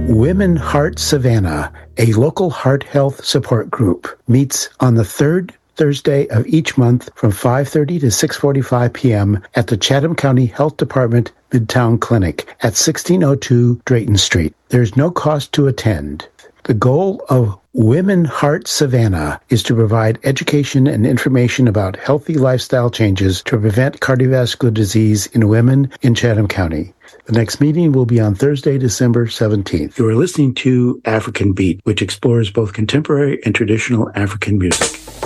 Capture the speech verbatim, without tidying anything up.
Women Heart Savannah, a local heart health support group, meets on the third Thursday of each month from five thirty to six forty-five p.m. at the Chatham County Health Department Midtown Clinic at sixteen oh two Drayton Street. There's no cost to attend. The goal of Women Heart Savannah is to provide education and information about healthy lifestyle changes to prevent cardiovascular disease in women in Chatham County. The next meeting will be on Thursday, December seventeenth. You are listening to African Beat, which explores both contemporary and traditional African music.